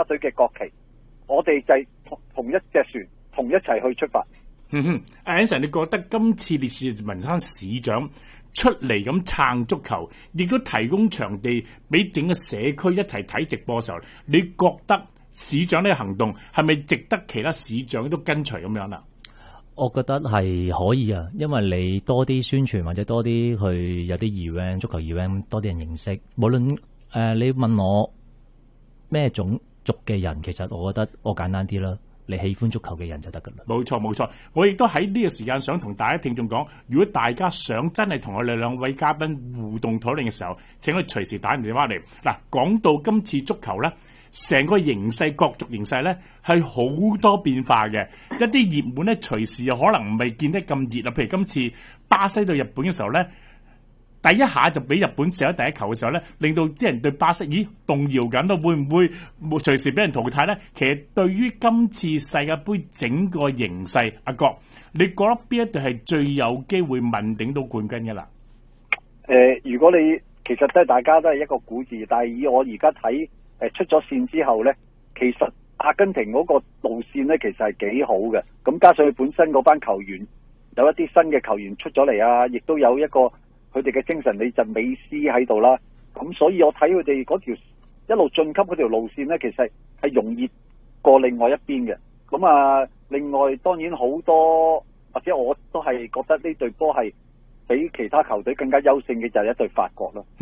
家隊嘅國旗，我哋就係同一隻船，同一齊去出發。 Anson， 你覺得今次烈士文山市長出嚟咁撐足球，亦都提供場地俾整個社區一齊睇直播嘅時候，你覺得市長呢個行動係咪值得其他市長都跟隨咁樣啦？ 我覺得係可以啊，因為你多啲宣傳或者多啲去有啲 event 足球 event， 多啲人認識。無論你問我咩種族嘅人，其實我覺得我簡單啲啦。你喜歡足球嘅人就得㗎啦。冇錯冇錯，我亦都喺呢個時間想同大家聽眾講，如果大家想真係同我哋兩位嘉賓互動討論嘅時候，請佢隨時打電話嚟。嗱，講到今次足球咧，成個形勢國族形勢咧係好多變化嘅，一啲熱門咧隨時又可能唔係見得咁熱啦。譬如今次巴西對日本嘅時候咧，第一下就俾日本射咗第一球嘅時候咧，令到啲人對巴西動搖緊咯，會唔會隨時俾人淘汰咧？其實對於今次世界盃整個形勢，阿國，你覺得邊一隊係最有機會問鼎到冠軍嘅啦？ 如果你其實都係大家都係一個估字，但係以我而家睇出咗線之後咧，其實阿根廷嗰個路線咧其實係幾好嘅，咁加上佢本身嗰班球員有一啲新嘅球員出咗嚟啊，亦都有一個佢哋嘅精神理就美斯喺度啦，咁所以我睇佢哋嗰條一路晉級嗰條路線咧，其實係容易過另外一邊嘅。咁啊，另外當然好多或者我都係覺得呢隊波係比其他球隊更加優勝嘅就係一隊法國咯。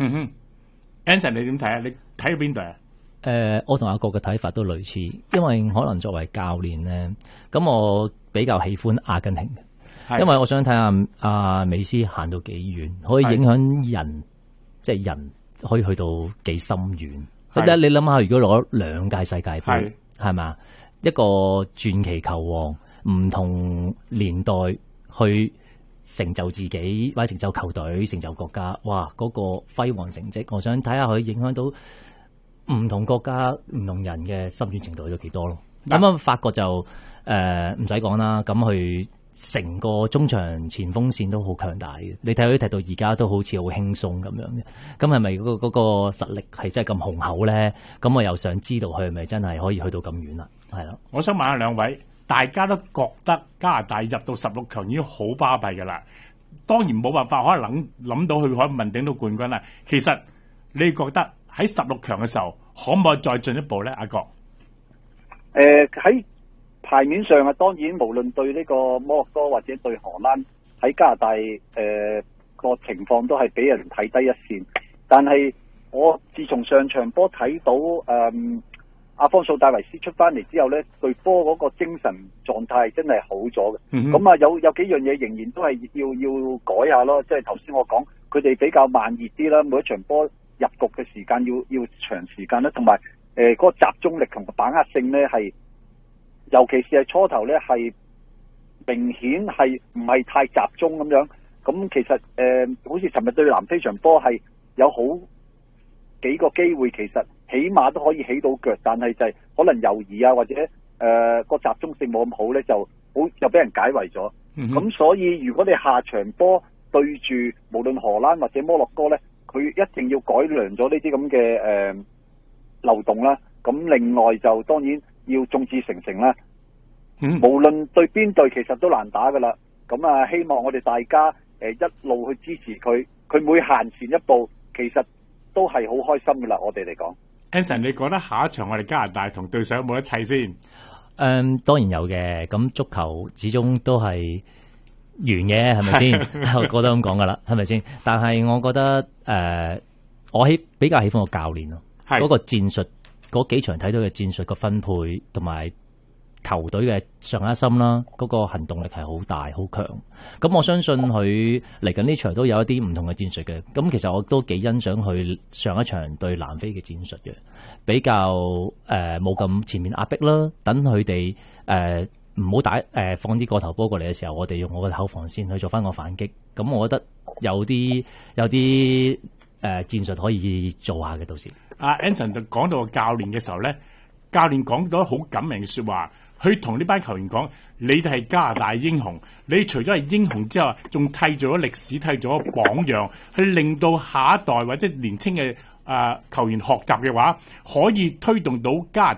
Anson 你點睇啊？你睇到邊隊啊？ 我同阿國嘅睇法都類似，因為可能作為教練咧，咁我比較喜歡阿根廷嘅。因為我想睇下阿美斯行到幾遠，可以影響人，即係人可以去到幾深遠。你諗下，如果攞2屆世界盃，係嘛，一個傳奇球王，唔同年代去成就自己，或者成就球隊、成就國家，哇！嗰個輝煌成績，我想睇下佢影響到唔同國家、唔同人嘅深遠程度有幾多咯。咁法國就唔使講啦，咁佢成個中場前鋒線都好強大嘅，你睇佢踢到而家都好似好輕鬆咁樣嘅。咁係咪嗰個實力係真係咁雄厚咧？咁我又想知道佢係咪真係可以去到咁遠啦？係啦， 我想問下兩位，大家都覺得加拿大入到16強已經好巴閉㗎啦，當然冇辦法可能諗到佢可以問鼎到冠軍啦。其實你覺得喺16強嘅時候可唔可以再進一步咧？阿國， 喺牌面上啊，當然無論對呢個摩洛哥或者對荷蘭，喺加拿大個情況都係俾人睇低一線。但係我自從上場波睇到阿方素戴維斯出翻嚟之後呢，對波嗰個精神狀態真係好咗嘅。咁啊有幾樣嘢仍然都係要改下咯，即係頭先我講佢哋比較慢熱啲啦，每一場波入局嘅時間要長時間啦，同埋嗰個集中力同把握性呢係。尤其是係初頭咧，係明顯係唔係太集中咁樣。咁其實好似尋日對南非場波係有好幾個機會，其實起碼都可以起到腳，但係就係可能猶豫啊，或者個集中性冇咁好咧，就俾人解圍咗。咁所以如果你下場波對住無論荷蘭或者摩洛哥咧，佢一定要改良咗呢啲咁嘅漏洞啦。咁另外就當然要眾志成城啦。無論對邊隊，其實都難打噶啦。咁啊，希望我哋大家一路去支持佢，佢每行前一步，其實都係好開心噶啦。我哋嚟講 ，Anson， 你覺得下一場我哋加拿大同對手有冇得砌先？ 當然有嘅。咁足球始終都係圓嘅，係咪先？我覺得咁講噶啦，係咪先？但係我覺得我比較喜歡個教練咯，嗰個戰術。嗰幾場睇到嘅戰術個分配同埋球隊嘅上一心啦，嗰個行動力係好大好強。咁我相信佢嚟緊呢場都有一啲唔同嘅戰術嘅。咁其實我都幾欣賞佢上一場對南非嘅戰術嘅，比較冇咁前面壓迫啦。等佢哋唔好放啲過頭波過嚟嘅時候，我哋用我嘅後防線去做翻個反擊。咁我覺得有啲戰術可以做下嘅，到時。 阿 Anson 就講到個教練嘅時候咧，教練講到好感人嘅説話，佢同呢班球員講：你哋係加拿大英雄，你除咗係英雄之後，仲締造咗歷史，締造咗榜樣，去令到下一代或者年青嘅球員學習嘅話，可以推動到加拿